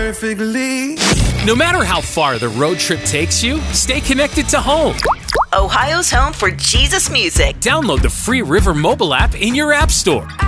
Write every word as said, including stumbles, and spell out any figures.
perfectly. No matter how far the road trip takes you, stay connected to home. Ohio's home for Jesus music. Download the free River mobile app in your app store.